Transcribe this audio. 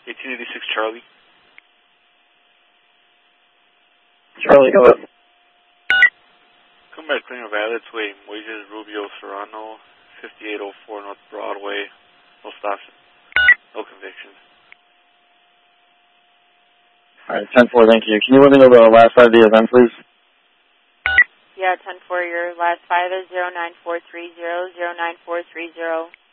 1886 Charlie. Charlie, go ahead. Come back, Cleaner Violet's Way, Moises Rubio Serrano, 5804 North Broadway. No stops, no convictions. All right, 10-4, thank you. Can you let me know the last 5 of the event, please? Yeah, 10-4, your last 5 is 09430, 09430.